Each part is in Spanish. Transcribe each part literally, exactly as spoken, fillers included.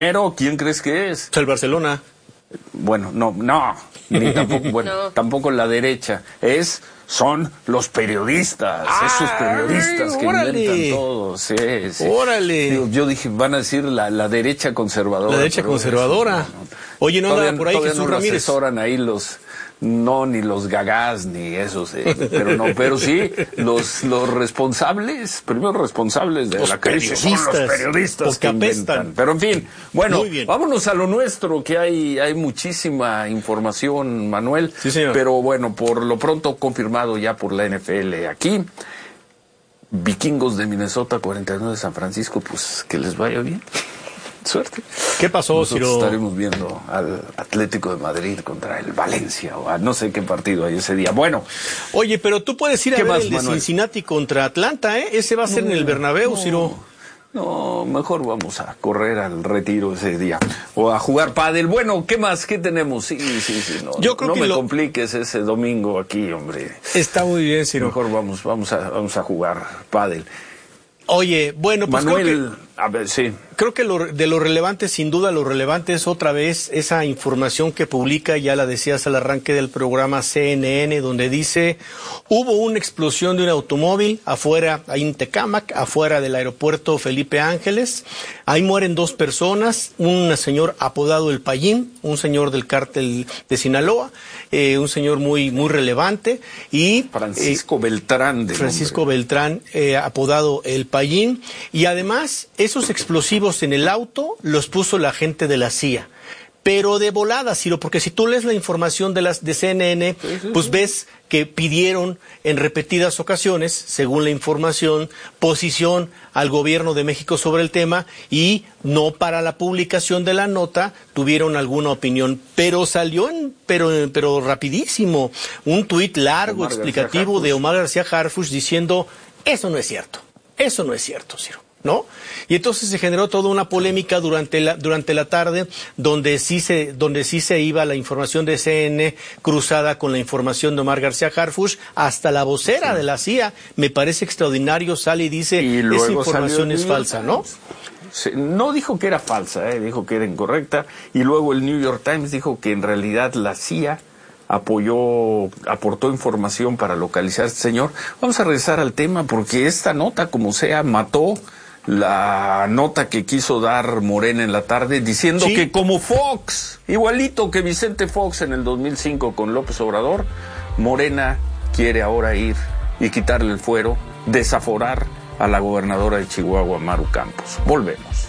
Pero, ¿quién crees que es? El Barcelona. Bueno, no, no, ni tampoco, bueno, No. tampoco la derecha. Es, son los periodistas, ¡Ah! esos periodistas que ¡Órale! inventan todo. Sí, sí. ¡Órale! Yo, yo dije, van a decir la, la derecha conservadora. La derecha pero conservadora. eso, no, no. Oye, no Todavía- anda por ahí todavía Jesús no lo Ramírez. asesoran ahí los, no, ni los gagás, ni esos, eh, pero no, pero sí, los, los responsables, primero responsables de Los la crisis son los periodistas, periodistas porque que apestan. inventan. Pero en fin, bueno, Muy bien. vámonos a lo nuestro, que hay, hay muchísima información, Manuel. Sí, señor. Pero bueno, por lo pronto confirmado ya por la N F L aquí. Vikingos de Minnesota, cuarenta y nueve de San Francisco, pues que les vaya bien. Suerte. ¿Qué pasó, Nosotros Ciro? estaremos viendo al Atlético de Madrid contra el Valencia, o a no sé qué partido hay ese día. Bueno, Oye, pero tú puedes ir a ¿Qué ver más, el de Manuel? Cincinnati contra Atlanta, ¿eh? Ese va a ser en el Bernabéu, Ciro. no, mejor vamos a correr al retiro ese día. O a jugar pádel. Bueno, ¿qué más? ¿Qué tenemos? Sí, sí, sí. No, Yo creo no que me lo- compliques ese domingo aquí, hombre. Está muy bien, Ciro. Mejor vamos, vamos a, vamos a jugar pádel. Oye, bueno, pues creo que... Manuel, a ver, sí. Creo que lo, de lo relevante, sin duda, lo relevante es otra vez esa información que publica, ya la decías al arranque del programa C N N, donde dice, hubo una explosión de un automóvil afuera, ahí en Tecámac, afuera del aeropuerto Felipe Ángeles. Ahí mueren dos personas, un señor apodado El Payín, un señor del cártel de Sinaloa, eh, un señor muy, muy relevante, y... Francisco eh, Beltrán. De Francisco nombre. Beltrán, eh, apodado El Payín, y además esos explosivos en el auto los puso la gente de la C I A. Pero de volada, Ciro, porque si tú lees la información de las de C N N, Sí, sí, pues sí. ves que pidieron en repetidas ocasiones, según la información, posición al gobierno de México sobre el tema y no para la publicación de la nota tuvieron alguna opinión, pero salió en, pero, pero rapidísimo, un tuit largo, Omar García explicativo de Harfuch. Omar García Harfuch diciendo, eso no es cierto, eso no es cierto, Ciro, ¿no? Y entonces se generó toda una polémica durante la durante la tarde donde sí se donde sí se iba la información de C N N cruzada con la información de Omar García Harfuch, hasta la vocera Sí. de la C I A, me parece extraordinario, sale y dice, Y esa luego salió información el es New York falsa, ¿no? Times. Sí, no dijo que era falsa, eh, dijo que era incorrecta. Y luego el New York Times dijo que en realidad la C I A apoyó, aportó información para localizar a este señor. Vamos a regresar al tema porque esta nota, como sea, mató la nota que quiso dar Morena en la tarde diciendo Sí. que como Fox, igualito que Vicente Fox en el dos mil cinco con López Obrador, Morena quiere ahora ir y quitarle el fuero, desaforar a la gobernadora de Chihuahua, Maru Campos. Volvemos.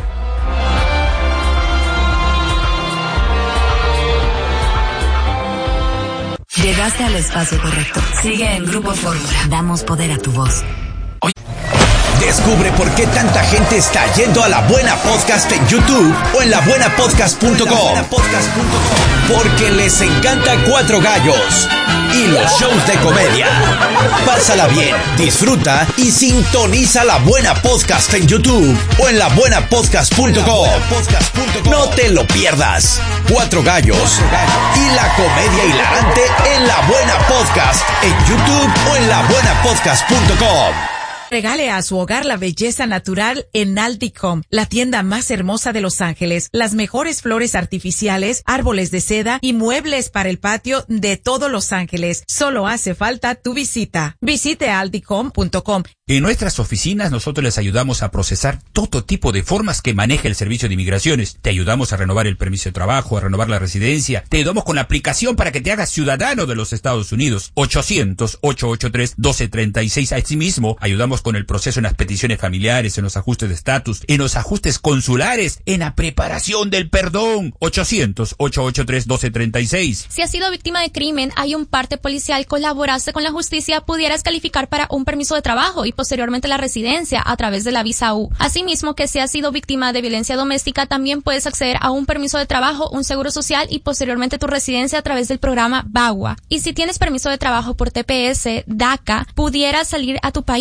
Llegaste al espacio correcto. Sigue en Grupo Fórmula. Damos poder a tu voz. Descubre por qué tanta gente está yendo a La Buena Podcast en YouTube o en la buena podcast punto com. Porque les encanta Cuatro Gallos y los shows de comedia. Pásala bien, disfruta y sintoniza La Buena Podcast en YouTube o en la buena podcast punto com. No te lo pierdas. Cuatro Gallos y la comedia hilarante en La Buena Podcast en YouTube o en la buena podcast punto com. Regale a su hogar la belleza natural en Alticom, la tienda más hermosa de Los Ángeles. Las mejores flores artificiales, árboles de seda y muebles para el patio de todo Los Ángeles. Solo hace falta tu visita. Visite alticom punto com. En nuestras oficinas nosotros les ayudamos a procesar todo tipo de formas que maneja el Servicio de Inmigraciones. Te ayudamos a renovar el permiso de trabajo, a renovar la residencia. Te ayudamos con la aplicación para que te hagas ciudadano de los Estados Unidos. ochocientos, ochocientos ochenta y tres, doce treinta y seis. Asimismo, ayudamos con el proceso en las peticiones familiares, en los ajustes de estatus, en los ajustes consulares, en la preparación del perdón. ochocientos, ochocientos ochenta y tres, doce treinta y seis. Si has sido víctima de crimen, hay un parte policial, colaboraste con la justicia, pudieras calificar para un permiso de trabajo y posteriormente la residencia a través de la visa U. Asimismo, que si has sido víctima de violencia doméstica, también puedes acceder a un permiso de trabajo, un seguro social y posteriormente tu residencia a través del programa B A G U A. Y si tienes permiso de trabajo por T P S, DACA, pudieras salir a tu país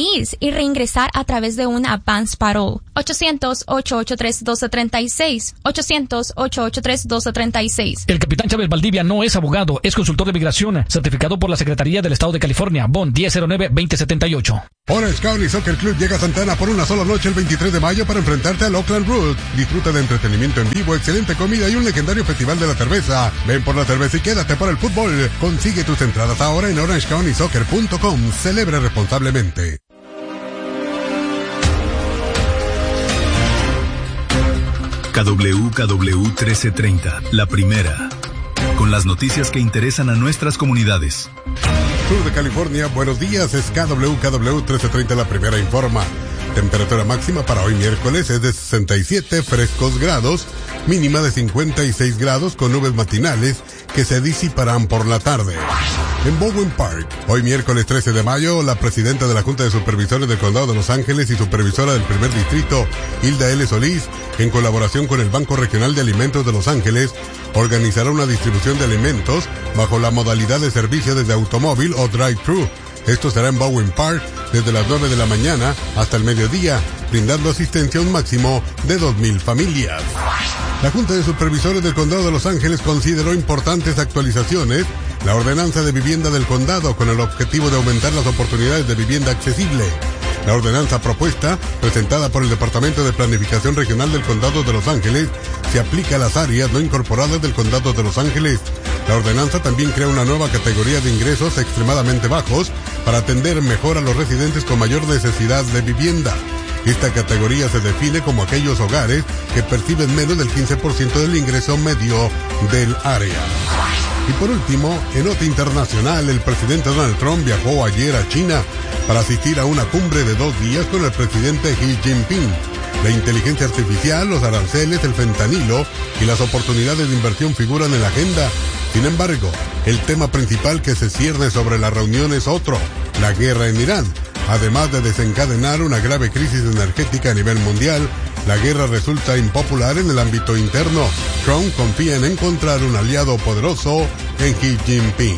y reingresar a través de un advance parole. ochocientos, ocho ocho tres, uno dos tres seis. ochocientos, ocho ocho tres, uno dos tres seis. El capitán Chávez Valdivia no es abogado, es consultor de migración, certificado por la Secretaría del Estado de California, Bond diez cero nueve veinte setenta y ocho. Orange County Soccer Club llega a Santana por una sola noche el veintitrés de mayo para enfrentarte al Oakland Roots. Disfruta de entretenimiento en vivo, excelente comida y un legendario festival de la cerveza. Ven por la cerveza y quédate por el fútbol. Consigue tus entradas ahora en orange county soccer punto com. Celebre responsablemente. K W K W trece treinta, la primera. Con las noticias que interesan a nuestras comunidades. Sur de California, buenos días, es K W K W trece treinta, la primera informa. Temperatura máxima para hoy miércoles es de sesenta y siete frescos grados, mínima de cincuenta y seis grados con nubes matinales que se disiparán por la tarde. En Bowen Park, hoy miércoles trece de mayo, la presidenta de la Junta de Supervisores del Condado de Los Ángeles y supervisora del primer distrito, Hilda L. Solís, en colaboración con el Banco Regional de Alimentos de Los Ángeles, organizará una distribución de alimentos bajo la modalidad de servicio desde automóvil o drive-thru. Esto será en Bowen Park desde las nueve de la mañana hasta el mediodía, brindando asistencia a un máximo de dos mil familias. La Junta de Supervisores del Condado de Los Ángeles consideró importantes actualizaciones la ordenanza de vivienda del condado con el objetivo de aumentar las oportunidades de vivienda accesible. La ordenanza propuesta, presentada por el Departamento de Planificación Regional del Condado de Los Ángeles, se aplica a las áreas no incorporadas del Condado de Los Ángeles. La ordenanza también crea una nueva categoría de ingresos extremadamente bajos para atender mejor a los residentes con mayor necesidad de vivienda. Esta categoría se define como aquellos hogares que perciben menos del quince por ciento del ingreso medio del área. Y por último, en nota internacional, el presidente Donald Trump viajó ayer a China para asistir a una cumbre de dos días con el presidente Xi Jinping. La inteligencia artificial, los aranceles, el fentanilo y las oportunidades de inversión figuran en la agenda. Sin embargo, el tema principal que se cierne sobre la reunión es otro, la guerra en Irán. Además de desencadenar una grave crisis energética a nivel mundial, la guerra resulta impopular en el ámbito interno. Trump confía en encontrar un aliado poderoso en Xi Jinping.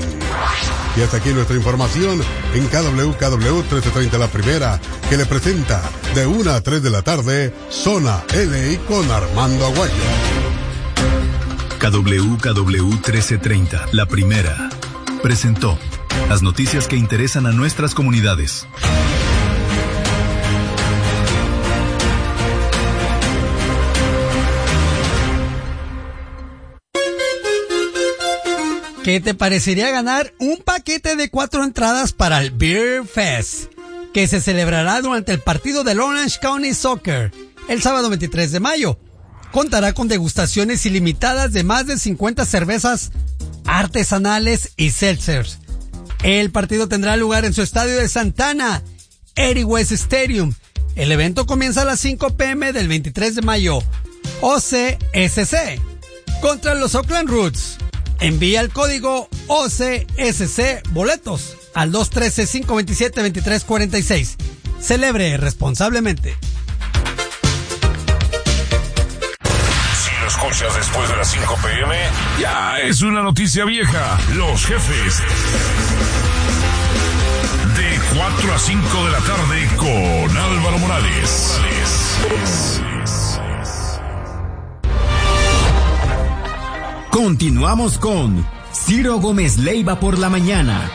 Y hasta aquí nuestra información en K W K W trece treinta la primera, que le presenta de una a tres de la tarde, Zona L A con Armando Aguayo. K W K W trece treinta, la primera, presentó las noticias que interesan a nuestras comunidades. ¿Qué te parecería ganar un paquete de cuatro entradas para el Beer Fest, que se celebrará durante el partido del Orange County Soccer el sábado veintitrés de mayo? Contará con degustaciones ilimitadas de más de cincuenta cervezas artesanales y seltzers. El partido tendrá lugar en su estadio de Santana, Eddie West Stadium. El evento comienza a las cinco p m del veintitrés de mayo. O C S C contra los Oakland Roots. Envía el código O C S C boletos al dos uno tres, cinco dos siete, dos tres cuatro seis. Celebre responsablemente. Si lo escuchas después de las cinco p m, ya es una noticia vieja. Los jefes. De cuatro a cinco de la tarde con Álvaro Morales. Continuamos con Ciro Gómez Leiva por la mañana.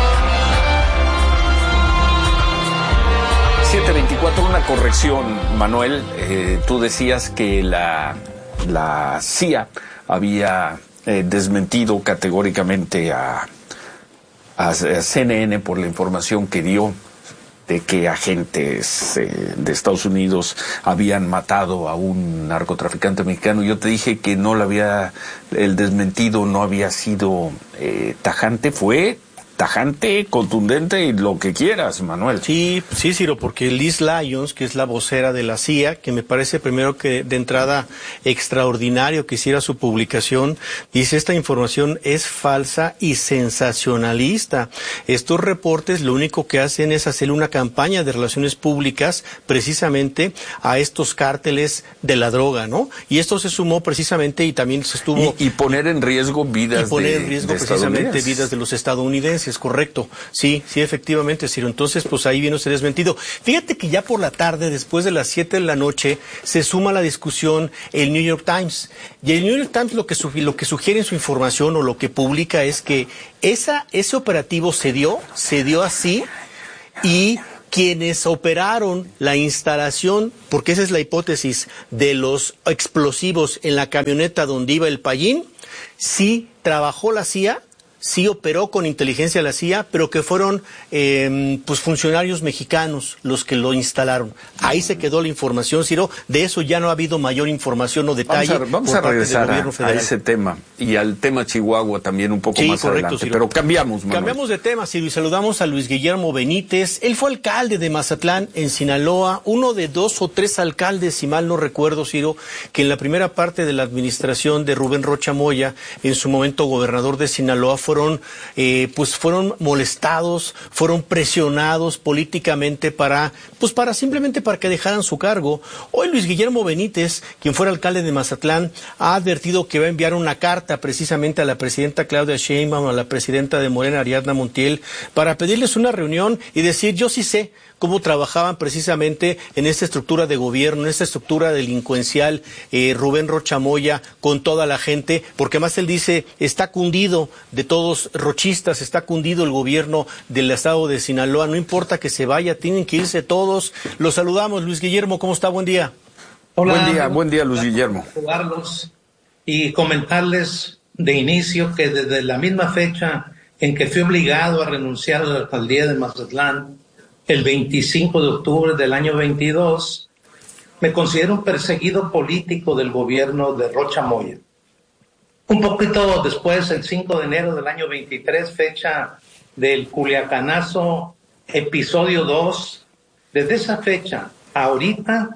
siete veinticuatro, una corrección, Manuel. Eh, tú decías que la, la C I A había eh, desmentido categóricamente a, a C N N por la información que dio de que agentes eh, de Estados Unidos habían matado a un narcotraficante mexicano. Yo te dije que no lo había, el desmentido no había sido eh, tajante, fue tajante, contundente y lo que quieras, Manuel. Sí, sí, Ciro, porque Liz Lyons, que es la vocera de la C I A, que me parece primero que de entrada extraordinario que hiciera su publicación, dice: esta información es falsa y sensacionalista. Estos reportes lo único que hacen es hacer una campaña de relaciones públicas precisamente a estos cárteles de la droga, ¿no? Y esto se sumó precisamente y también se estuvo... Y, y poner en riesgo vidas y poner de, en riesgo de precisamente vidas de los estadounidenses. Gracias, correcto. Sí, sí, efectivamente, Ciro. Entonces, pues ahí viene ese desmentido. Fíjate que ya por la tarde, después de las siete de la noche, se suma a la discusión el New York Times. Y el New York Times lo que, su, lo que sugiere en su información o lo que publica es que esa, ese operativo se dio, se dio así, y quienes operaron la instalación, porque esa es la hipótesis, de los explosivos en la camioneta donde iba el Pallín, sí trabajó la C I A, sí operó con inteligencia la C I A, pero que fueron eh, pues funcionarios mexicanos los que lo instalaron. Ahí se quedó la información, Ciro. De eso ya no ha habido mayor información o detalle. Vamos a, vamos por a parte regresar del a, a ese tema y al tema Chihuahua también un poco sí, más correcto, adelante. Ciro. Pero cambiamos, Manuel. Cambiamos de tema, Ciro, y saludamos a Luis Guillermo Benítez. Él fue alcalde de Mazatlán, en Sinaloa, uno de dos o tres alcaldes, si mal no recuerdo, Ciro, que en la primera parte de la administración de Rubén Rocha Moya, en su momento gobernador de Sinaloa, fueron eh, pues fueron molestados, fueron presionados políticamente para, pues para simplemente para que dejaran su cargo. Hoy Luis Guillermo Benítez, quien fuera alcalde de Mazatlán, ha advertido que va a enviar una carta precisamente a la presidenta Claudia Sheinbaum, a la presidenta de Morena, Ariadna Montiel, para pedirles una reunión y decir, yo sí sé cómo trabajaban precisamente en esta estructura de gobierno, en esta estructura delincuencial, eh, Rubén Rocha Moya, con toda la gente, porque más él dice, está cundido de todos rochistas, está cundido el gobierno del estado de Sinaloa, no importa que se vaya, tienen que irse todos. Los saludamos, Luis Guillermo, ¿cómo está? Buen día. Hola, buen día, buen día, Luis Guillermo. Saludarlos y comentarles de inicio que desde la misma fecha en que fui obligado a renunciar a la alcaldía de Mazatlán, el veinticinco de octubre del año veintidós, me considero un perseguido político del gobierno de Rocha Moya. Un poquito después, el cinco de enero del año veintitrés, fecha del Culiacanazo, episodio dos, desde esa fecha a ahorita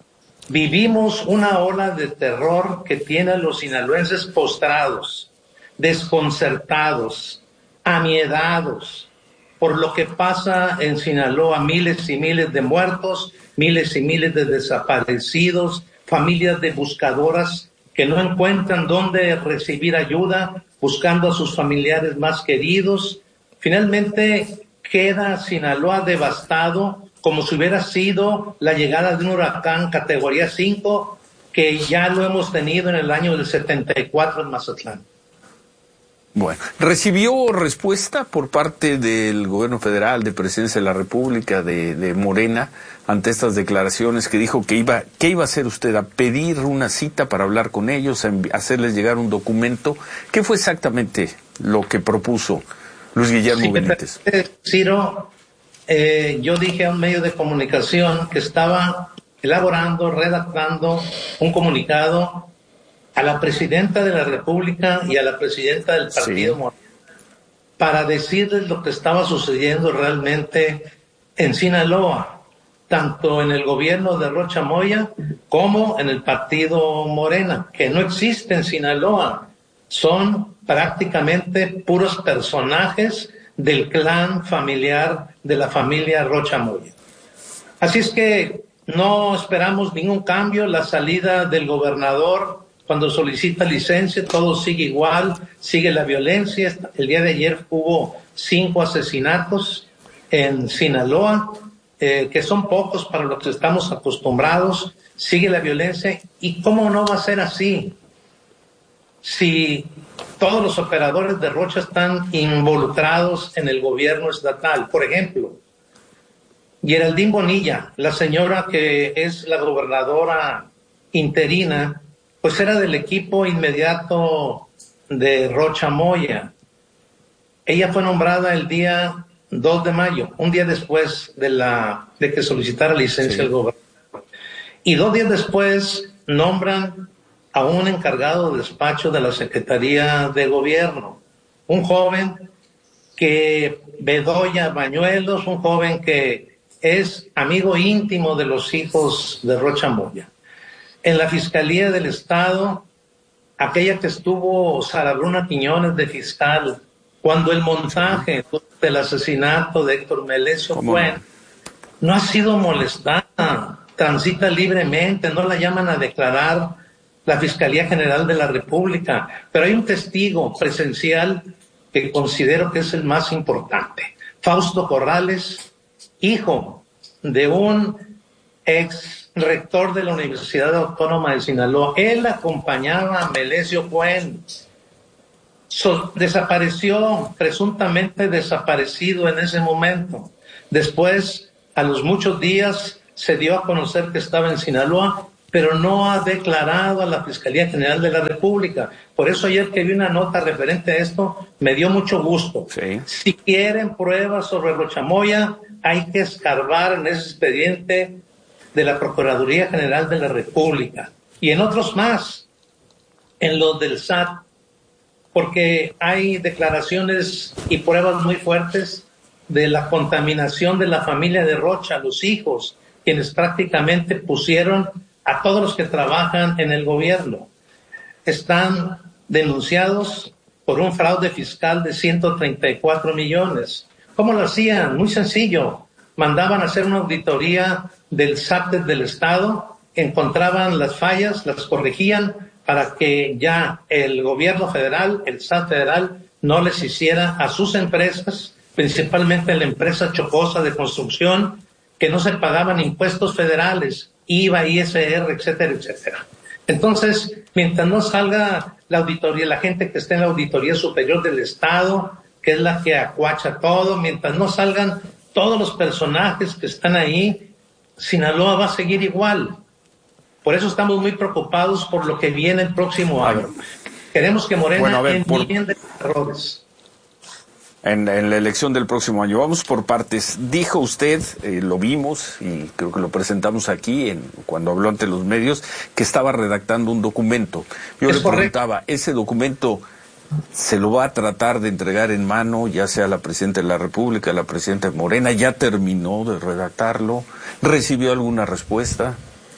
vivimos una ola de terror que tiene a los sinaloenses postrados, desconcertados, amiedados, por lo que pasa en Sinaloa, miles y miles de muertos, miles y miles de desaparecidos, familias de buscadoras que no encuentran dónde recibir ayuda, buscando a sus familiares más queridos. Finalmente queda Sinaloa devastado, como si hubiera sido la llegada de un huracán categoría cinco, que ya lo hemos tenido en el año del setenta y cuatro en Mazatlán. Bueno, ¿recibió respuesta por parte del gobierno federal, de Presidencia de la República, de, de Morena, ante estas declaraciones que dijo que iba, ¿qué iba a hacer usted? ¿A pedir una cita para hablar con ellos, a hacerles llegar un documento? ¿Qué fue exactamente lo que propuso Luis Guillermo sí, Benítez? Ciro, eh, yo dije a un medio de comunicación que estaba elaborando, redactando un comunicado a la presidenta de la República y a la presidenta del partido sí. Morena, para decirles lo que estaba sucediendo realmente en Sinaloa, tanto en el gobierno de Rocha Moya como en el partido Morena, que no existe en Sinaloa, son prácticamente puros personajes del clan familiar de la familia Rocha Moya. Así es que no esperamos ningún cambio, la salida del gobernador cuando solicita licencia, todo sigue igual, sigue la violencia. El día de ayer hubo cinco asesinatos en Sinaloa, eh, que son pocos para los que estamos acostumbrados, sigue la violencia. ¿Y cómo no va a ser así? Si todos los operadores de Rocha están involucrados en el gobierno estatal. Por ejemplo, Geraldine Bonilla, la señora que es la gobernadora interina, pues era del equipo inmediato de Rocha Moya. Ella fue nombrada el día dos de mayo, un día después de la de que solicitara licencia sí. el gobernador. Y dos días después nombran a un encargado de despacho de la Secretaría de Gobierno, un joven que Bedoya Bañuelos, un joven que es amigo íntimo de los hijos de Rocha Moya. En la Fiscalía del Estado, aquella que estuvo Sara Bruna Quiñones de fiscal, cuando el montaje del asesinato de Héctor Melesio fue, no ha sido molestada, transita libremente, no la llaman a declarar la Fiscalía General de la República, pero hay un testigo presencial que considero que es el más importante. Fausto Corrales, hijo de un ex rector de la Universidad Autónoma de Sinaloa. Él acompañaba a Melesio Cuen. So, desapareció, presuntamente desaparecido en ese momento. Después, a los muchos días, se dio a conocer que estaba en Sinaloa, pero no ha declarado a la Fiscalía General de la República. Por eso ayer que vi una nota referente a esto, me dio mucho gusto. Sí. Si quieren pruebas sobre Rochamoya, hay que escarbar en ese expediente de la Procuraduría General de la República y en otros más, en los del S A T, porque hay declaraciones y pruebas muy fuertes de la contaminación de la familia de Rocha, los hijos, quienes prácticamente pusieron a todos los que trabajan en el gobierno. Están denunciados por un fraude fiscal de ciento treinta y cuatro millones. ¿Cómo lo hacían? Muy sencillo. Mandaban a hacer una auditoría del S A T del Estado, encontraban las fallas, las corregían para que ya el gobierno federal, el S A T federal, no les hiciera a sus empresas, principalmente la empresa Chocosa de construcción, que no se pagaban impuestos federales, I V A, I S R, etcétera, etcétera. Entonces, mientras no salga la auditoría, la gente que esté en la Auditoría Superior del Estado, que es la que acuacha todo, mientras no salgan todos los personajes que están ahí, Sinaloa va a seguir igual. Por eso estamos muy preocupados por lo que viene el próximo año. Queremos que Morena bueno, entienda los errores. En, en la elección del próximo año. Vamos por partes. Dijo usted, eh, lo vimos y creo que lo presentamos aquí en, cuando habló ante los medios, que estaba redactando un documento. Yo es le preguntaba, correcto. ¿Ese documento se lo va a tratar de entregar en mano, ya sea la Presidenta de la República, la Presidenta de Morena? ¿Ya terminó de redactarlo? ¿Recibió alguna respuesta?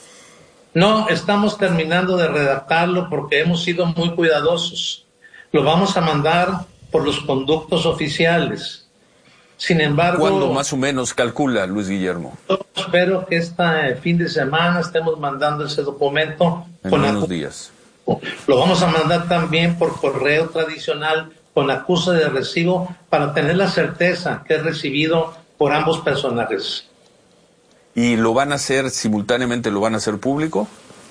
No, estamos terminando de redactarlo porque hemos sido muy cuidadosos. Lo vamos a mandar por los conductos oficiales. Sin embargo... ¿Cuándo más o menos calcula, Luis Guillermo? Yo espero que este fin de semana estemos mandando ese documento. En con unos días. Lo vamos a mandar también por correo tradicional con acuse de recibo para tener la certeza que es recibido por ambos personajes. ¿Y lo van a hacer simultáneamente, lo van a hacer público?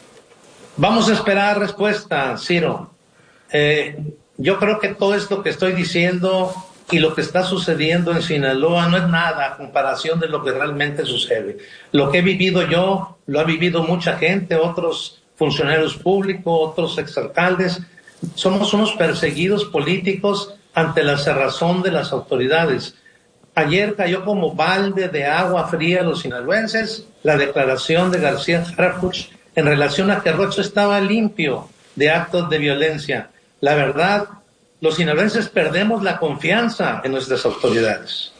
Vamos a esperar respuesta, Ciro. Eh... Yo creo que todo esto que estoy diciendo y lo que está sucediendo en Sinaloa no es nada a comparación de lo que realmente sucede. Lo que he vivido yo, lo ha vivido mucha gente, otros funcionarios públicos, otros exalcaldes. Somos unos perseguidos políticos ante la cerrazón de las autoridades. Ayer cayó como balde de agua fría a los sinaloenses la declaración de García Harfuch en relación a que Rocha estaba limpio de actos de violencia. La verdad, los sinaloenses perdemos la confianza en nuestras autoridades.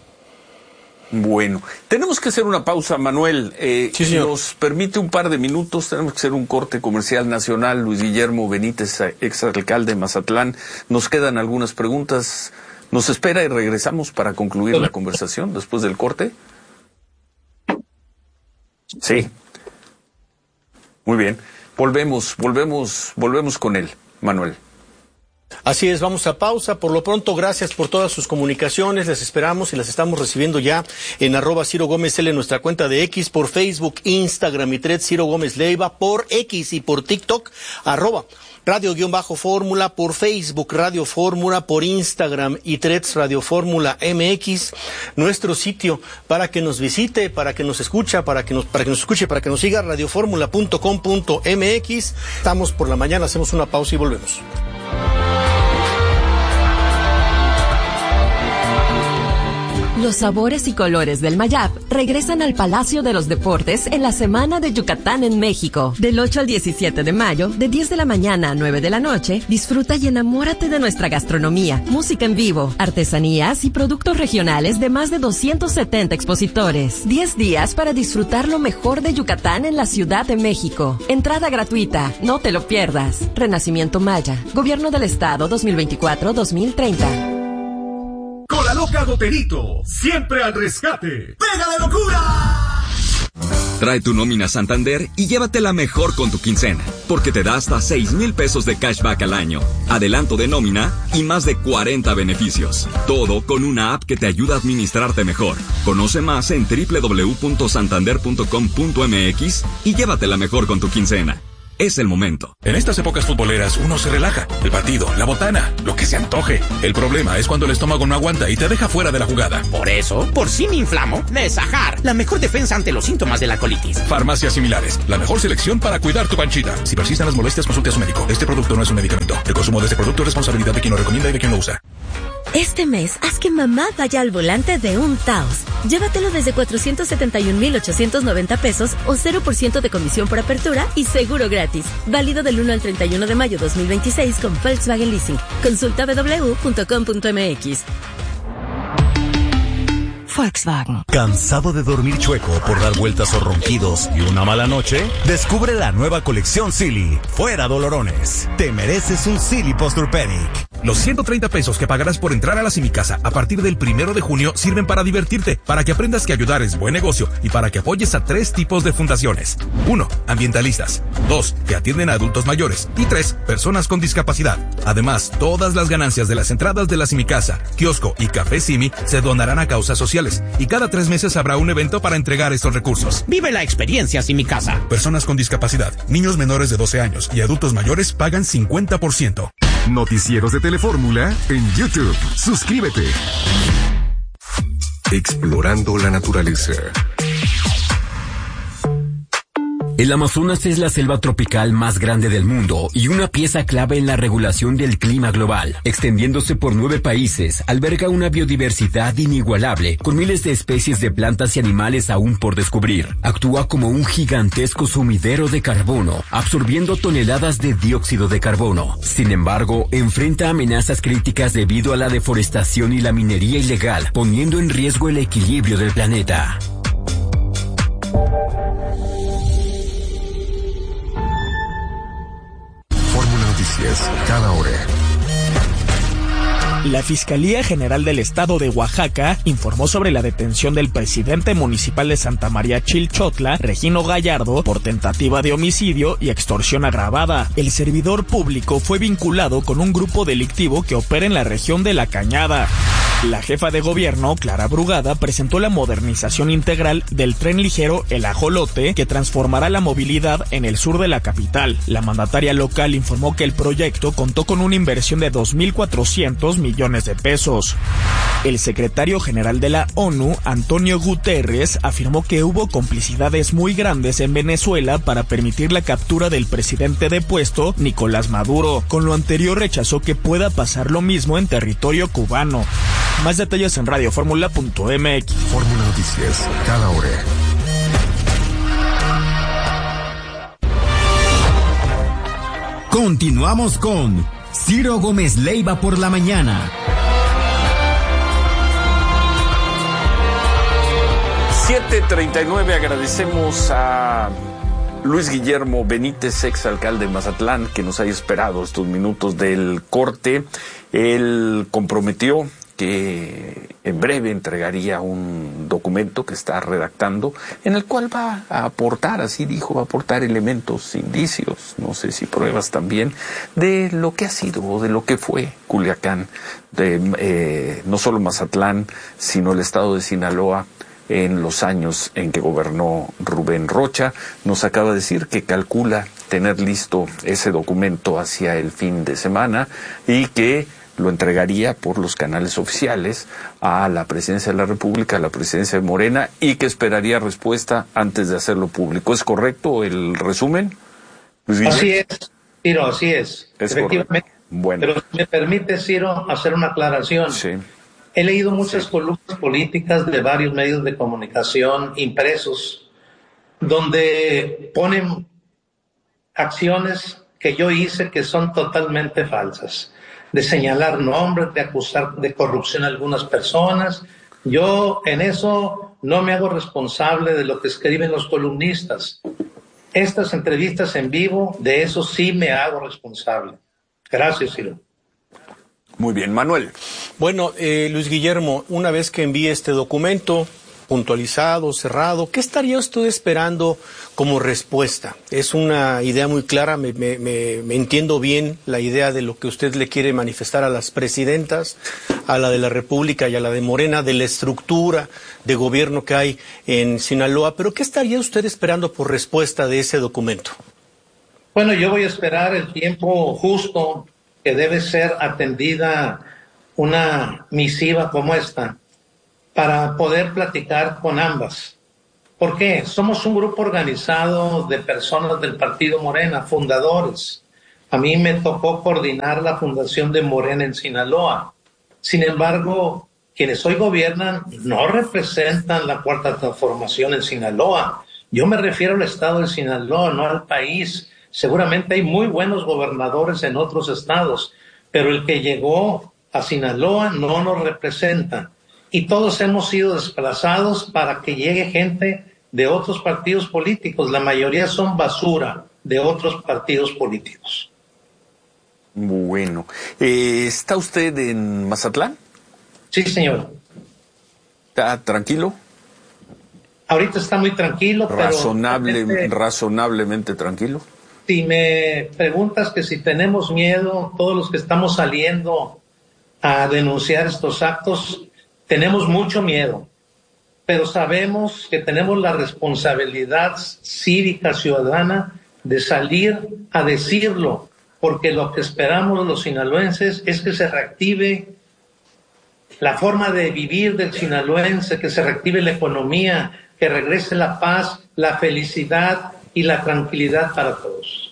Bueno, tenemos que hacer una pausa, Manuel. Eh, sí, señor. Nos permite un par de minutos, tenemos que hacer un corte comercial nacional. Luis Guillermo Benítez, exalcalde de Mazatlán. Nos quedan algunas preguntas. ¿Nos espera y regresamos para concluir la conversación después del corte? Sí. Muy bien. Volvemos, volvemos, volvemos con él, Manuel. Así es, vamos a pausa. Por lo pronto, gracias por todas sus comunicaciones. Les esperamos y las estamos recibiendo ya en arroba Ciro Gómez L, nuestra cuenta de X, por Facebook, Instagram y Threads, Ciro Gómez Leiva, por X y por TikTok, arroba Radio-Fórmula, por Facebook, Radio Fórmula, por Instagram y Threads, Radio Fórmula M X, nuestro sitio para que nos visite, para que nos escucha, para que nos, para que nos escuche, para que nos siga, radioformula punto com punto m x. Estamos por la mañana, hacemos una pausa y volvemos. Los sabores y colores del Mayab regresan al Palacio de los Deportes en la Semana de Yucatán en México. Del ocho al diecisiete de mayo, de diez de la mañana a nueve de la noche, disfruta y enamórate de nuestra gastronomía, música en vivo, artesanías y productos regionales de más de doscientos setenta expositores. diez días para disfrutar lo mejor de Yucatán en la Ciudad de México. Entrada gratuita, no te lo pierdas. Renacimiento Maya, Gobierno del Estado dos mil veinticuatro a dos mil treinta. Con la loca Boterito, siempre al rescate. ¡Pega de locura! Trae tu nómina Santander y llévatela mejor con tu quincena, porque te da hasta seis mil pesos de cashback al año, adelanto de nómina y más de cuarenta beneficios. Todo con una app que te ayuda a administrarte mejor. Conoce más en doble u doble u doble u punto santander punto com punto m x y llévatela mejor con tu quincena. Es el momento. En estas épocas futboleras uno se relaja. El partido, la botana, lo que se antoje. El problema es cuando el estómago no aguanta y te deja fuera de la jugada. Por eso, por si me inflamo, Nesajar, la mejor defensa ante los síntomas de la colitis. Farmacias similares, la mejor selección para cuidar tu panchita. Si persisten las molestias, consulte a su médico. Este producto no es un medicamento. El consumo de este producto es responsabilidad de quien lo recomienda y de quien lo usa. Este mes, haz que mamá vaya al volante de un Taos. Llévatelo desde cuatrocientos setenta y un mil ochocientos noventa pesos o cero por ciento de comisión por apertura y seguro gratis. Válido del uno al treinta y uno de mayo dos mil veintiséis con Volkswagen Leasing. Consulta doble u doble u doble u punto com punto m x. Volkswagen. ¿Cansado de dormir chueco por dar vueltas o ronquidos y una mala noche? Descubre la nueva colección Silly. Fuera dolorones. Te mereces un Silly Posturepedic. Los ciento treinta pesos que pagarás por entrar a la Simicasa a partir del primero de junio sirven para divertirte, para que aprendas que ayudar es buen negocio y para que apoyes a tres tipos de fundaciones. Uno, ambientalistas. Dos, que atienden a adultos mayores. Y tres, personas con discapacidad. Además, todas las ganancias de las entradas de la Simicasa, kiosco y café Simi se donarán a causas sociales. Y cada tres meses habrá un evento para entregar estos recursos. Vive la experiencia Simicasa. Personas con discapacidad, niños menores de doce años y adultos mayores pagan cincuenta por ciento. Noticieros de Telefórmula en YouTube. Suscríbete. Explorando la naturaleza. El Amazonas es la selva tropical más grande del mundo y una pieza clave en la regulación del clima global. Extendiéndose por nueve países, alberga una biodiversidad inigualable, con miles de especies de plantas y animales aún por descubrir. Actúa como un gigantesco sumidero de carbono, absorbiendo toneladas de dióxido de carbono. Sin embargo, enfrenta amenazas críticas debido a la deforestación y la minería ilegal, poniendo en riesgo el equilibrio del planeta. Cada hora. La Fiscalía General del Estado de Oaxaca informó sobre la detención del presidente municipal de Santa María Chilchotla, Regino Gallardo, por tentativa de homicidio y extorsión agravada. El servidor público fue vinculado con un grupo delictivo que opera en la región de La Cañada. La jefa de gobierno, Clara Brugada, presentó la modernización integral del tren ligero El Ajolote, que transformará la movilidad en el sur de la capital. La mandataria local informó que el proyecto contó con una inversión de dos mil cuatrocientos millones de pesos. El secretario general de la ONU, Antonio Guterres, afirmó que hubo complicidades muy grandes en Venezuela para permitir la captura del presidente depuesto, Nicolás Maduro. Con lo anterior rechazó que pueda pasar lo mismo en territorio cubano. Más detalles en radio fórmula punto m x. Fórmula Noticias, cada hora. Continuamos con Ciro Gómez Leiva por la mañana. siete treinta y nueve, agradecemos a Luis Guillermo Benítez, exalcalde de Mazatlán, que nos haya esperado estos minutos del corte. Él comprometió que en breve entregaría un documento que está redactando, en el cual va a aportar, así dijo, va a aportar elementos, indicios, no sé si pruebas también, de lo que ha sido, de lo que fue Culiacán, de eh, no solo Mazatlán, sino el estado de Sinaloa, en los años en que gobernó Rubén Rocha. Nos acaba de decir que calcula tener listo ese documento hacia el fin de semana y que lo entregaría por los canales oficiales a la Presidencia de la República, a la Presidencia de Morena, y que esperaría respuesta antes de hacerlo público. ¿Es correcto el resumen, Luis Guillermo? Así es, Ciro, así es. Es efectivamente. Correcto. Bueno. Pero si me permite, Ciro, hacer una aclaración. Sí. He leído muchas sí. columnas políticas de varios medios de comunicación impresos, donde ponen acciones que yo hice que son totalmente falsas, de señalar nombres, de acusar de corrupción a algunas personas. Yo en eso no me hago responsable de lo que escriben los columnistas. Estas entrevistas en vivo, de eso sí me hago responsable. Gracias, Ciro. Muy bien, Manuel. Bueno, eh, Luis Guillermo, una vez que envíe este documento, puntualizado, cerrado. ¿Qué estaría usted esperando como respuesta? Es una idea muy clara, me, me, me, me entiendo bien la idea de lo que usted le quiere manifestar a las presidentas, a la de la República y a la de Morena, de la estructura de gobierno que hay en Sinaloa, pero ¿qué estaría usted esperando por respuesta de ese documento? Bueno, yo voy a esperar el tiempo justo que debe ser atendida una misiva como esta para poder platicar con ambas. ¿Por qué? Somos un grupo organizado de personas del Partido Morena, fundadores. A mí me tocó coordinar la fundación de Morena en Sinaloa. Sin embargo, quienes hoy gobiernan no representan la Cuarta Transformación en Sinaloa. Yo me refiero al estado de Sinaloa, no al país. Seguramente hay muy buenos gobernadores en otros estados, pero el que llegó a Sinaloa no nos representa. Y todos hemos sido desplazados para que llegue gente de otros partidos políticos. La mayoría son basura de otros partidos políticos. Bueno, eh, ¿está usted en Mazatlán? Sí, señor. ¿Está tranquilo? Ahorita está muy tranquilo, Razonable, pero... razonablemente tranquilo. Si me preguntas que si tenemos miedo, todos los que estamos saliendo a denunciar estos actos, tenemos mucho miedo, pero sabemos que tenemos la responsabilidad cívica ciudadana de salir a decirlo, porque lo que esperamos los sinaloenses es que se reactive la forma de vivir del sinaloense, que se reactive la economía, que regrese la paz, la felicidad y la tranquilidad para todos.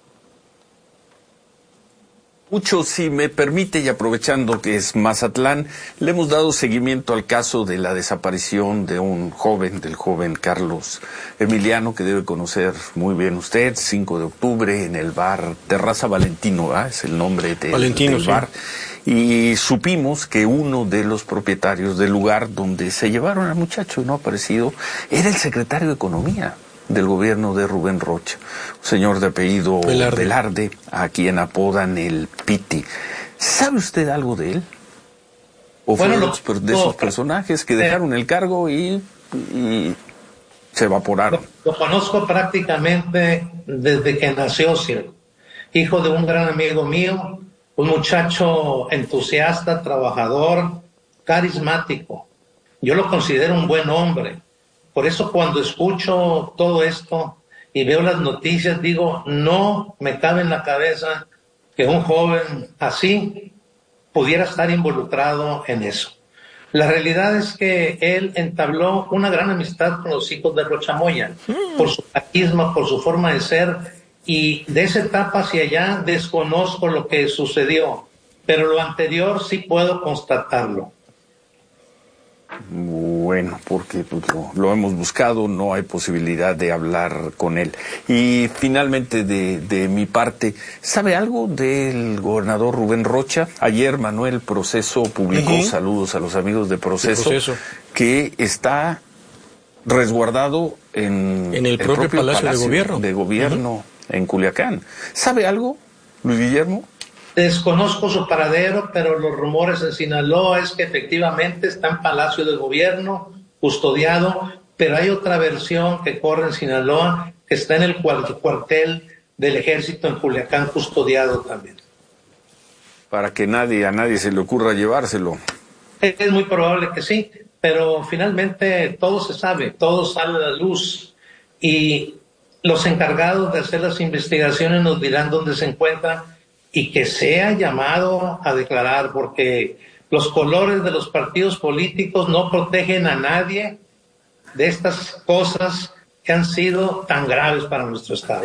Mucho, si me permite, y aprovechando que es Mazatlán, le hemos dado seguimiento al caso de la desaparición de un joven, del joven Carlos Emiliano, que debe conocer muy bien usted, cinco de octubre, en el bar Terraza Valentino, ¿verdad? Es el nombre del, Valentino, del bar. Y supimos que uno de los propietarios del lugar donde se llevaron al muchacho, no ha aparecido, era el secretario de Economía del gobierno de Rubén Rocha, un señor de apellido Velarde. Velarde, a quien apodan el Piti. ¿Sabe usted algo de él? ¿O bueno, fue de, los, de esos personajes que dejaron el cargo y, y se evaporaron? Lo, lo conozco prácticamente desde que nació, Ciro. Hijo de un gran amigo mío, un muchacho entusiasta, trabajador, carismático. Yo lo considero un buen hombre. Por eso cuando escucho todo esto y veo las noticias, digo, no me cabe en la cabeza que un joven así pudiera estar involucrado en eso. La realidad es que él entabló una gran amistad con los hijos de Rocha Moya, mm. por su carisma, por su forma de ser, y de esa etapa hacia allá desconozco lo que sucedió, pero lo anterior sí puedo constatarlo. Bueno, porque pues, lo, lo hemos buscado, no hay posibilidad de hablar con él. Y finalmente, de, de mi parte, ¿sabe algo del gobernador Rubén Rocha? Ayer Manuel Proceso publicó, uh-huh. saludos a los amigos de Proceso, Proceso, que está resguardado en, en el, el propio, propio Palacio, Palacio de Gobierno, de gobierno uh-huh. en Culiacán. ¿Sabe algo, Luis Guillermo? Desconozco su paradero, pero los rumores en Sinaloa es que efectivamente está en Palacio de Gobierno, custodiado, pero hay otra versión que corre en Sinaloa, que está en el cuartel del Ejército en Culiacán, custodiado también. Para que nadie a nadie se le ocurra llevárselo. Es muy probable que sí, pero finalmente todo se sabe, todo sale a la luz, y los encargados de hacer las investigaciones nos dirán dónde se encuentra y que sea llamado a declarar, porque los colores de los partidos políticos no protegen a nadie de estas cosas que han sido tan graves para nuestro Estado.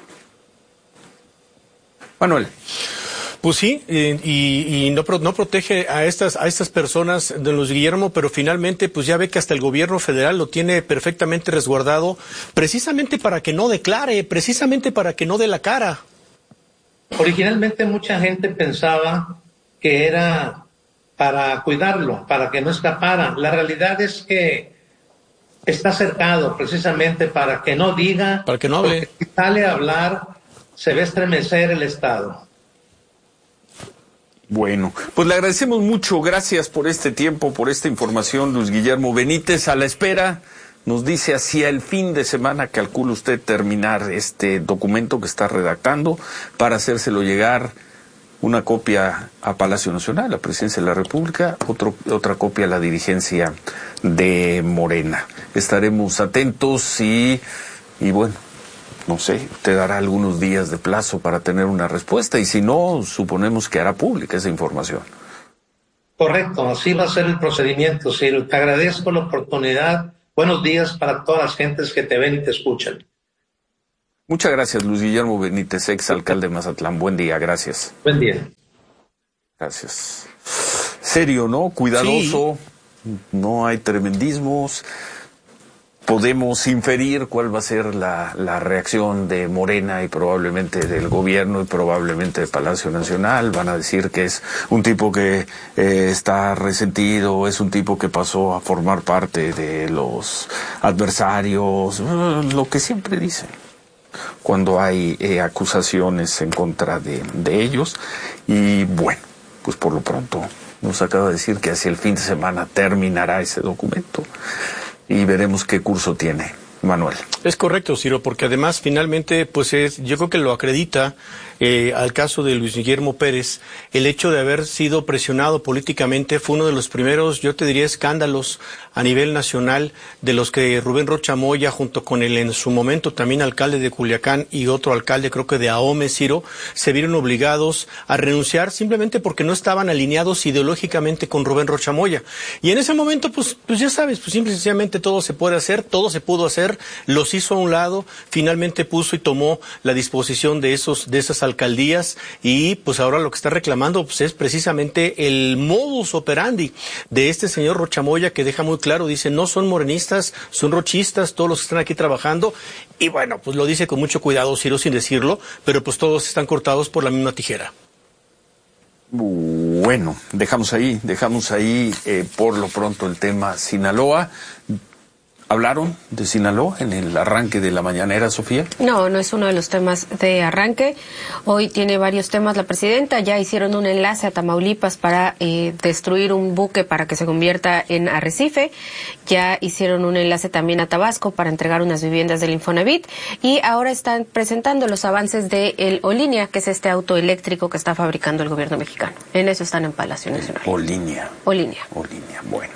Manuel. Pues sí, eh, y, y no, no protege a estas a estas personas, don Luis Guillermo, pero finalmente pues ya ve que hasta el gobierno federal lo tiene perfectamente resguardado, precisamente para que no declare, precisamente para que no dé la cara. Originalmente mucha gente pensaba que era para cuidarlo, para que no escapara. La realidad es que está cercado precisamente para que no diga, para que no hable. Si sale a hablar, se va a estremecer el Estado. Bueno, pues le agradecemos mucho, gracias por este tiempo, por esta información, Luis Guillermo Benítez. A la espera, nos dice hacia el fin de semana, calcula usted terminar este documento que está redactando para hacérselo llegar, una copia a Palacio Nacional, a Presidencia de la República, otro, otra copia a la dirigencia de Morena. Estaremos atentos y, y bueno, no sé, te dará algunos días de plazo para tener una respuesta y si no, suponemos que hará pública esa información. Correcto, así va a ser el procedimiento, Ciro. Te agradezco la oportunidad. Buenos días para todas las gentes que te ven y te escuchan. Muchas gracias, Luis Guillermo Benítez, ex alcalde de Mazatlán. Buen día, gracias. Buen día. Gracias. Serio, ¿no? Cuidadoso, sí. No hay tremendismos. Podemos inferir cuál va a ser la, la reacción de Morena y probablemente del gobierno y probablemente de Palacio Nacional. Van a decir que es un tipo que eh, está resentido, es un tipo que pasó a formar parte de los adversarios, lo que siempre dicen cuando hay eh, acusaciones en contra de, de ellos. Y bueno, pues por lo pronto nos acaba de decir que hacia el fin de semana terminará ese documento y veremos qué curso tiene. Manuel. Es correcto, Ciro, porque además finalmente, pues es, yo creo que lo acredita eh, al caso de Luis Guillermo Pérez, el hecho de haber sido presionado políticamente fue uno de los primeros, yo te diría, escándalos a nivel nacional de los que Rubén Rocha Moya, junto con el en su momento también alcalde de Culiacán y otro alcalde, creo que de Ahome, Ciro, se vieron obligados a renunciar simplemente porque no estaban alineados ideológicamente con Rubén Rocha Moya. Y en ese momento, pues, pues ya sabes, pues simple y sencillamente todo se puede hacer, todo se pudo hacer. Los hizo a un lado, finalmente puso y tomó la disposición de esos de esas alcaldías y pues ahora lo que está reclamando pues es precisamente el modus operandi de este señor Rocha Moya, que deja muy claro, dice, no son morenistas, son rochistas, todos los que están aquí trabajando, y bueno, pues lo dice con mucho cuidado, Ciro, sin decirlo, pero pues todos están cortados por la misma tijera. Bueno, dejamos ahí, dejamos ahí eh, por lo pronto el tema Sinaloa. ¿Hablaron de Sinaloa en el arranque de la mañanera, Sofía? No, no es uno de los temas de arranque. Hoy tiene varios temas la presidenta. Ya hicieron un enlace a Tamaulipas para eh, destruir un buque para que se convierta en arrecife. Ya hicieron un enlace también a Tabasco para entregar unas viviendas del Infonavit. Y ahora están presentando los avances de el Olinia, que es este auto eléctrico que está fabricando el gobierno mexicano. En eso están en Palacio Nacional. Olinia. Olinia. Olinia, bueno.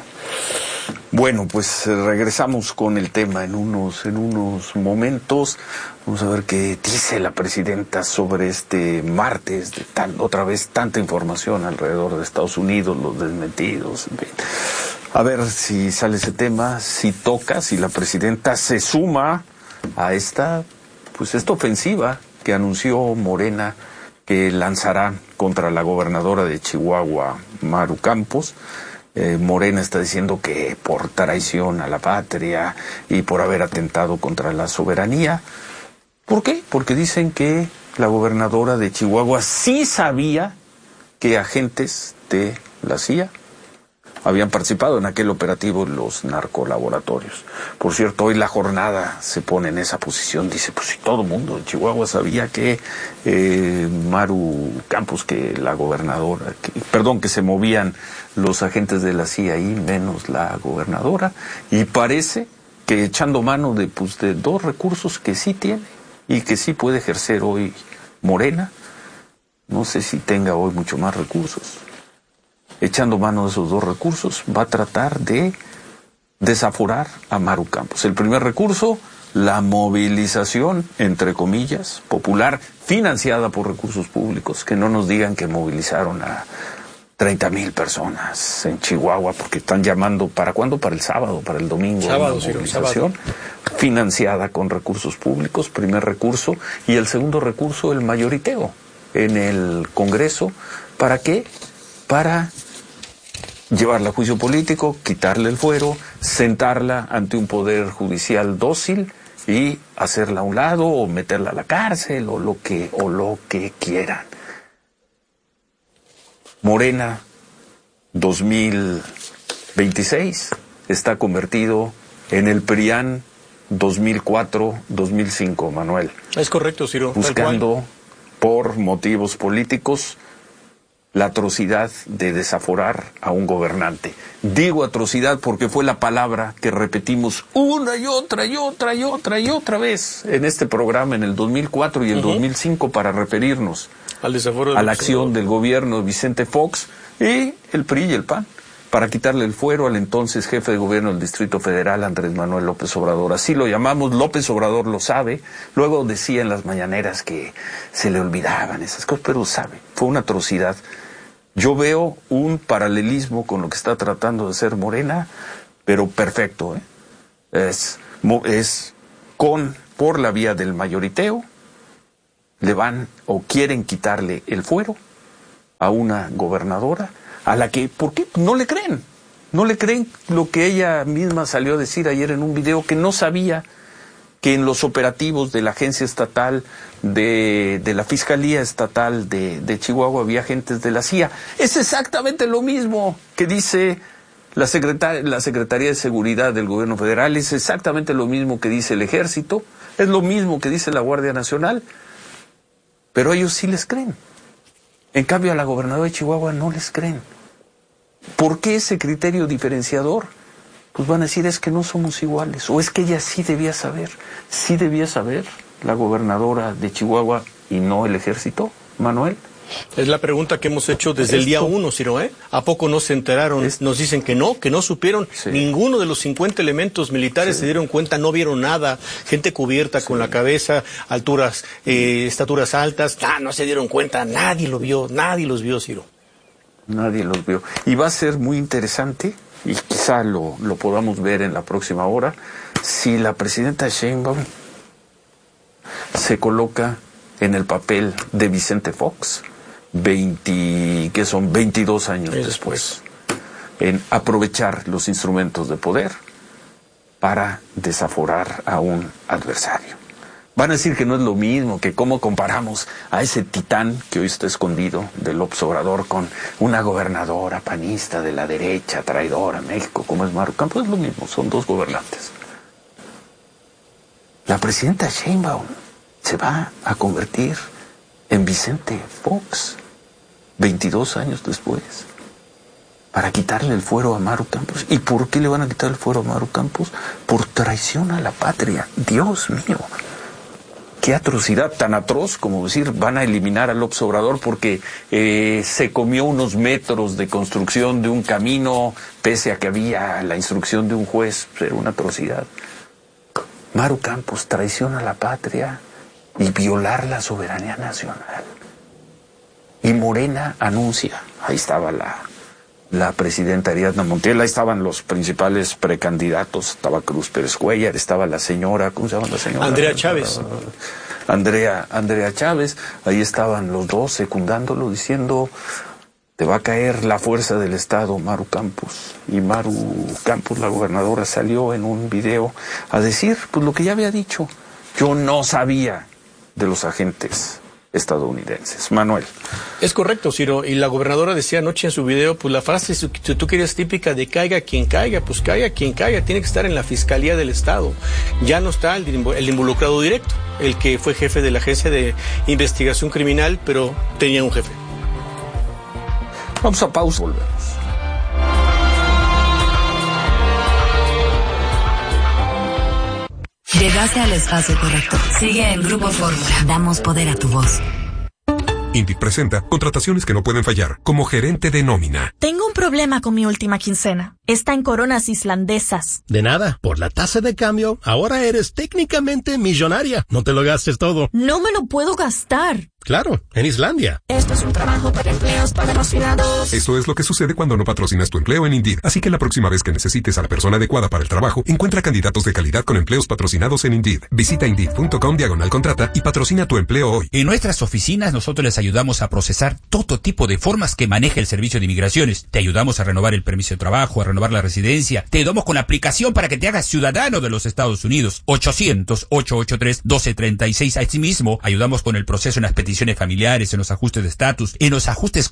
Bueno, pues regresamos con el tema en unos en unos momentos. Vamos a ver qué dice la presidenta sobre este martes, de tan, otra vez tanta información alrededor de Estados Unidos, los desmentidos, en fin. A ver si sale ese tema, si toca, si la presidenta se suma a esta, pues esta ofensiva que anunció Morena que lanzará contra la gobernadora de Chihuahua, Maru Campos. Eh, Morena está diciendo que por traición a la patria y por haber atentado contra la soberanía. ¿Por qué? Porque dicen que la gobernadora de Chihuahua sí sabía que agentes de la C I A habían participado en aquel operativo en los narcolaboratorios. Por cierto, hoy la jornada se pone en esa posición, dice, pues si todo el mundo en Chihuahua sabía que eh, Maru Campos, que la gobernadora, que, perdón, que se movían los agentes de la C I A ahí, menos la gobernadora, y parece que echando mano de, pues, de dos recursos que sí tiene y que sí puede ejercer hoy Morena, no sé si tenga hoy mucho más recursos. Echando mano de esos dos recursos, va a tratar de desaforar a Maru Campos. El primer recurso, la movilización, entre comillas, popular, financiada por recursos públicos. Que no nos digan que movilizaron a treinta mil personas en Chihuahua, porque están llamando, ¿para cuándo? Para el sábado, para el domingo. Sábado, una sí, movilización sábado. Financiada con recursos públicos, primer recurso. Y el segundo recurso, el mayoriteo en el Congreso. ¿Para qué? Para llevarla a juicio político, quitarle el fuero, sentarla ante un poder judicial dócil y hacerla a un lado o meterla a la cárcel o lo que o lo que quieran. Morena dos mil veintiséis está convertido en el PRIAN dos mil cuatro dos mil cinco, Manuel. Es correcto, Ciro. Buscando por motivos políticos la atrocidad de desaforar a un gobernante. Digo atrocidad porque fue la palabra que repetimos una y otra y otra y otra y otra vez en este programa en el dos mil cuatro y el uh-huh. dos mil cinco para referirnos al desaforo a la acción del gobierno de Vicente Fox y el P R I y el P A N para quitarle el fuero al entonces jefe de gobierno del Distrito Federal, Andrés Manuel López Obrador. Así lo llamamos, López Obrador lo sabe. Luego decía en las mañaneras que se le olvidaban esas cosas, pero sabe, fue una atrocidad. Yo veo un paralelismo con lo que está tratando de hacer Morena, pero perfecto, ¿eh? Es, es con, por la vía del mayoriteo, le van o quieren quitarle el fuero a una gobernadora a la que, ¿por qué? No le creen. No le creen lo que ella misma salió a decir ayer en un video, que no sabía que en los operativos de la agencia estatal, de, de la Fiscalía Estatal de, de Chihuahua había agentes de la C I A. Es exactamente lo mismo que dice la, secretar, la Secretaría de Seguridad del Gobierno Federal, es exactamente lo mismo que dice el Ejército, es lo mismo que dice la Guardia Nacional, pero ellos sí les creen. En cambio a la gobernadora de Chihuahua no les creen. ¿Por qué ese criterio diferenciador? Pues van a decir, es que no somos iguales, o es que ella sí debía saber, sí debía saber la gobernadora de Chihuahua y no el Ejército, Manuel. Es la pregunta que hemos hecho desde Esto, el día uno, Ciro, ¿eh? ¿A poco no se enteraron? Es, Nos dicen que no, que no supieron. Sí. Ninguno de los cincuenta elementos militares sí. se dieron cuenta, no vieron nada. Gente cubierta sí. con la cabeza, alturas, eh, estaturas altas. Ah, no se dieron cuenta, nadie lo vio, nadie los vio, Ciro. Nadie los vio. Y va a ser muy interesante, y quizá lo, lo podamos ver en la próxima hora, si la presidenta Sheinbaum se coloca en el papel de Vicente Fox, veinte, que son veintidós años es después, en aprovechar los instrumentos de poder para desaforar a un adversario. Van a decir que no es lo mismo, que cómo comparamos a ese titán que hoy está escondido del López Obrador con una gobernadora panista de la derecha, traidora a México, como es Maru Campos. Es lo mismo, son dos gobernantes. La presidenta Sheinbaum se va a convertir en Vicente Fox, veintidós años después, para quitarle el fuero a Maru Campos. ¿Y por qué le van a quitar el fuero a Maru Campos? Por traición a la patria. Dios mío. Qué atrocidad, tan atroz como decir van a eliminar al López Obrador porque eh, se comió unos metros de construcción de un camino pese a que había la instrucción de un juez. Era una atrocidad. Maru Campos, traición a la patria y violar la soberanía nacional. Y Morena anuncia, ahí estaba la, la presidenta Ariadna Montiel, ahí estaban los principales precandidatos, estaba Cruz Pérez Cuellar, estaba la señora, ¿cómo se llama la señora? Andrea Chávez. Andrea, Andrea Chávez, ahí estaban los dos secundándolo, diciendo, te va a caer la fuerza del Estado, Maru Campos. Y Maru Campos, la gobernadora, salió en un video a decir, pues lo que ya había dicho, yo no sabía de los agentes estadounidenses. Manuel. Es correcto, Ciro, y la gobernadora decía anoche en su video, pues la frase, si tú querías típica de caiga quien caiga, pues caiga quien caiga, tiene que estar en la Fiscalía del Estado. Ya no está el, el involucrado directo, el que fue jefe de la Agencia de Investigación Criminal, pero tenía un jefe. Vamos a pausa, volvemos. Llegaste al espacio correcto. Sigue en Grupo Fórmula. Damos poder a tu voz. Indeed presenta contrataciones que no pueden fallar, como gerente de nómina. Tengo un problema con mi última quincena. Está en coronas islandesas. De nada, por la tasa de cambio, ahora eres técnicamente millonaria. No te lo gastes todo. No me lo puedo gastar. Claro, en Islandia. Esto es un trabajo para empleos patrocinados. Esto es lo que sucede cuando no patrocinas tu empleo en Indeed. Así que la próxima vez que necesites a la persona adecuada para el trabajo, encuentra candidatos de calidad con empleos patrocinados en Indeed. Visita Indeed.com diagonal contrata y patrocina tu empleo hoy. En nuestras oficinas nosotros les ayudamos a procesar todo tipo de formas que maneja el Servicio de Inmigraciones. Te ayudamos a renovar el permiso de trabajo, a renovar la residencia. Te ayudamos con la aplicación para que te hagas ciudadano de los Estados Unidos. ochocientos, ochocientos ochenta y tres, doce treinta y seis. Asimismo, ayudamos con el proceso en las peticiones familiares, en los ajustes de estatus, en los ajustes consulares.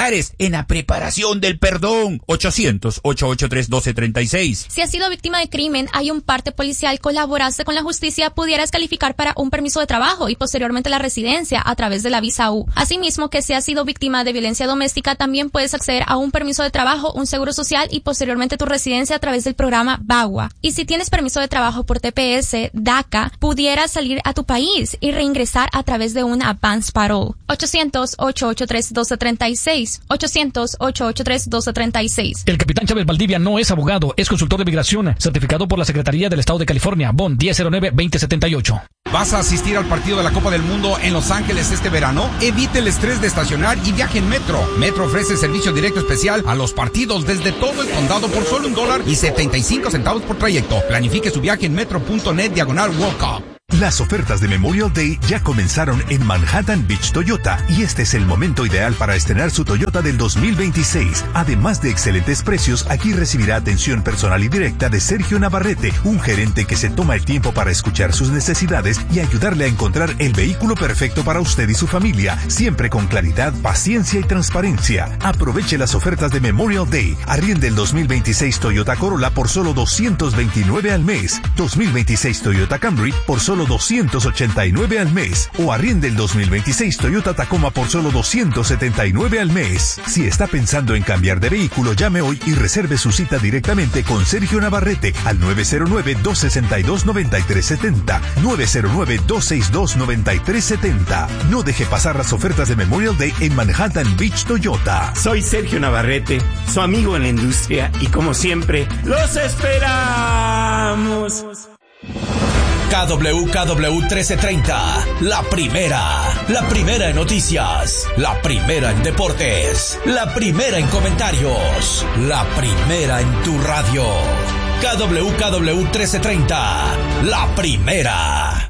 familiares en la preparación del perdón. ochocientos, ochocientos ochenta y tres, doce treinta y seis. Si has sido víctima de crimen, hay un parte policial, colaboraste con la justicia, pudieras calificar para un permiso de trabajo y posteriormente la residencia a través de la visa U. Asimismo, que si has sido víctima de violencia doméstica, también puedes acceder a un permiso de trabajo, un seguro social y posteriormente tu residencia a través del programa BAGUA. Y si tienes permiso de trabajo por T P S, DACA, pudieras salir a tu país y reingresar a través de una advance parole. ochocientos, ochocientos ochenta y tres, doce treinta y seis. ochocientos, ochocientos ochenta y tres, doce treinta y seis. El capitán Chávez Valdivia no es abogado, es consultor de migración, certificado por la Secretaría del Estado de California, B O N diez cero nueve veinte setenta y ocho. ¿Vas a asistir al partido de la Copa del Mundo en Los Ángeles este verano? Evite el estrés de estacionar y viaje en Metro. Metro ofrece servicio directo especial a los partidos desde todo el condado por solo un dólar y setenta y cinco centavos por trayecto. Planifique su viaje en metro.net diagonal World Cup. Las ofertas de Memorial Day ya comenzaron en Manhattan Beach Toyota y este es el momento ideal para estrenar su Toyota del dos mil veintiséis. Además de excelentes precios, aquí recibirá atención personal y directa de Sergio Navarrete, un gerente que se toma el tiempo para escuchar sus necesidades y ayudarle a encontrar el vehículo perfecto para usted y su familia, siempre con claridad, paciencia y transparencia. Aproveche las ofertas de Memorial Day. Arriende el dos mil veintiséis Toyota Corolla por solo doscientos veintinueve al mes, dos mil veintiséis Toyota Camry por solo doscientos ochenta y nueve al mes o arriende el dos mil veintiséis Toyota Tacoma por solo doscientos setenta y nueve al mes. Si está pensando en cambiar de vehículo, llame hoy y reserve su cita directamente con Sergio Navarrete al nueve cero nueve, dos seis dos, nueve tres siete cero, nueve cero nueve, dos seis dos, nueve tres siete cero. No deje pasar las ofertas de Memorial Day en Manhattan Beach Toyota. Soy Sergio Navarrete, su amigo en la industria y como siempre, ¡los esperamos! K W K W trece treinta, la primera, la primera en noticias, la primera en deportes, la primera en comentarios, la primera en tu radio. K W K W trece treinta, la primera.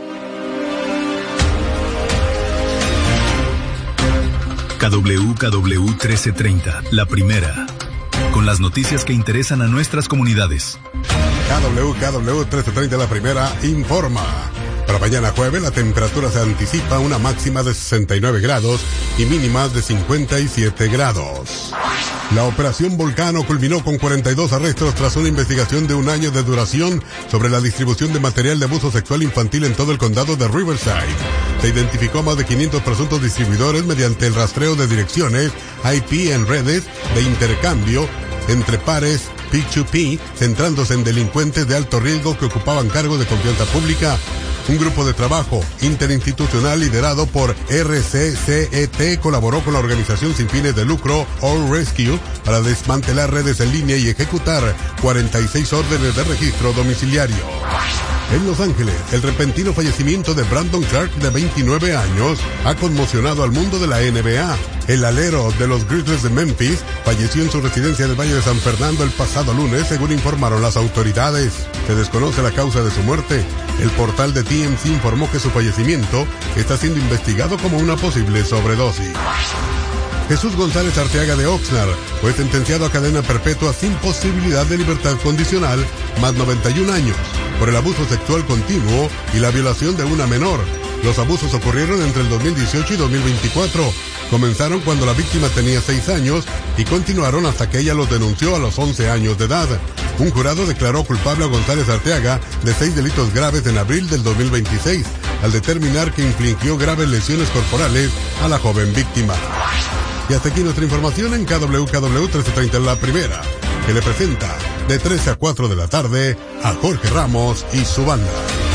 K W K W trece treinta, la primera, con las noticias que interesan a nuestras comunidades. K W K W trece treinta, la primera, informa. Para mañana jueves la temperatura se anticipa a una máxima de sesenta y nueve grados y mínimas de cincuenta y siete grados. La operación Volcano culminó con cuarenta y dos arrestos tras una investigación de un año de duración sobre la distribución de material de abuso sexual infantil en todo el condado de Riverside. Se identificó a más de quinientos presuntos distribuidores mediante el rastreo de direcciones I P en redes de intercambio entre pares P dos P, centrándose en delincuentes de alto riesgo que ocupaban cargos de confianza pública. Un grupo de trabajo interinstitucional liderado por R C C E T colaboró con la organización sin fines de lucro All Rescue para desmantelar redes en línea y ejecutar cuarenta y seis órdenes de registro domiciliario. En Los Ángeles, el repentino fallecimiento de Brandon Clark, de veintinueve años, ha conmocionado al mundo de la N B A. El alero de los Grizzlies de Memphis falleció en su residencia del Valle de San Fernando el pasado lunes, según informaron las autoridades. Se desconoce la causa de su muerte. El portal de T M Z informó que su fallecimiento está siendo investigado como una posible sobredosis. Jesús González Arteaga de Oxnard fue sentenciado a cadena perpetua sin posibilidad de libertad condicional, más noventa y un años, por el abuso sexual continuo y la violación de una menor. Los abusos ocurrieron entre el dos mil dieciocho y dos mil veinticuatro. Comenzaron cuando la víctima tenía seis años y continuaron hasta que ella los denunció a los once años de edad. Un jurado declaró culpable a González Arteaga de seis delitos graves en abril del dos mil veintiséis, al determinar que infligió graves lesiones corporales a la joven víctima. Y hasta aquí nuestra información en K W K W trece treinta, la primera, que le presenta de tres a cuatro de la tarde a Jorge Ramos y su banda.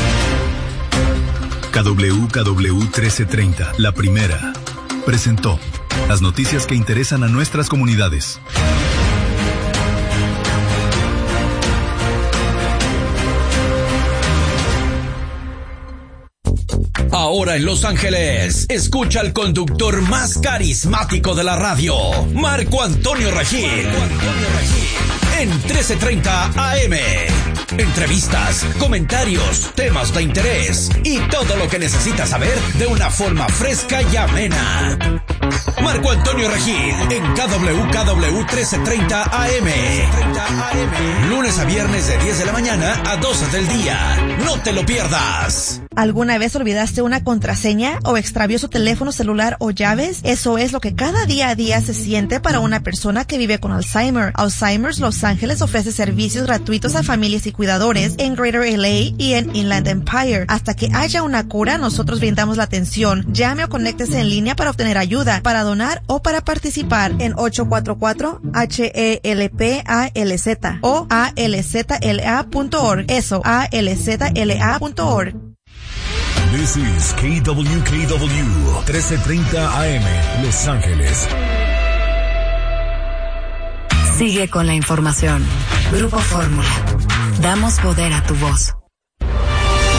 K W K W trece treinta, la primera, presentó las noticias que interesan a nuestras comunidades. Ahora en Los Ángeles, escucha al conductor más carismático de la radio, Marco Antonio Regil, en trece treinta A M. Entrevistas, comentarios, temas de interés y todo lo que necesitas saber de una forma fresca y amena. Marco Antonio Regil en K W K W trece treinta A M. Lunes a viernes de diez de la mañana a doce del día. No te lo pierdas. ¿Alguna vez olvidaste una contraseña o extravió su teléfono celular o llaves? Eso es lo que cada día a día se siente para una persona que vive con Alzheimer. Alzheimer's Los Ángeles ofrece servicios gratuitos a familias y cuidadores en Greater L A y en Inland Empire. Hasta que haya una cura, nosotros brindamos la atención. Llame o conéctese en línea para obtener ayuda, para donar o para participar en ocho cuatro cuatro H E L P A L Z o A L Z L A punto org. Eso, A L Z L A punto org. This is K W K W trece treinta A M, Los Ángeles. Sigue con la información. Grupo Fórmula. Damos poder a tu voz.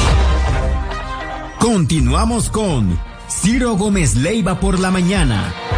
Continuamos con Ciro Gómez Leiva por la mañana.